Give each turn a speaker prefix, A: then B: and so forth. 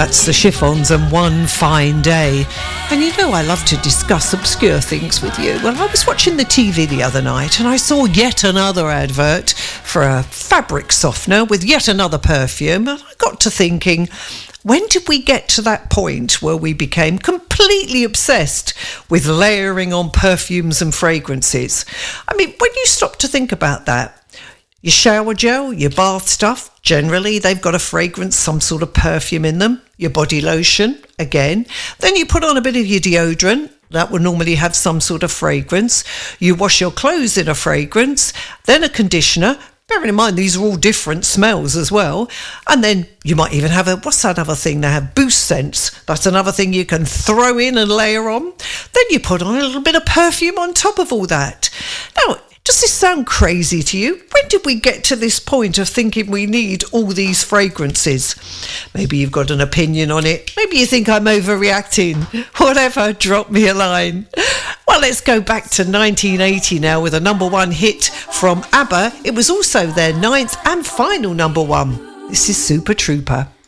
A: That's the Chiffons and One Fine Day. And you know I love to discuss obscure things with you. Well, I was watching the TV the other night and I saw yet another advert for a fabric softener with yet another perfume. And I got to thinking, when did we get to that point where we became completely obsessed with layering on perfumes and fragrances? I mean, when you stop to think about that, your shower gel, your bath stuff, generally they've got a fragrance, some sort of perfume in them. Your body lotion, again. Then you put on a bit of your deodorant. That would normally have some sort of fragrance. You wash your clothes in a fragrance. Then a conditioner. Bearing in mind, these are all different smells as well. And then you might even have what's that other thing they have? Boost scents. That's another thing you can throw in and layer on. Then you put on a little bit of perfume on top of all that. Now, does this sound crazy to you? When did we get to this point of thinking we need all these fragrances? Maybe you've got an opinion on it. Maybe you think I'm overreacting. Whatever, drop me a line. Well, let's go back to 1980 now with a number one hit from ABBA. It was also their 9th and final number one. This is Super Trooper.